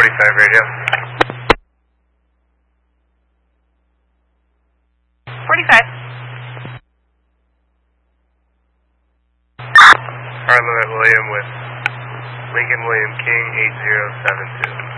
45 radio. 45. Harlow at William with Lincoln William King 8072.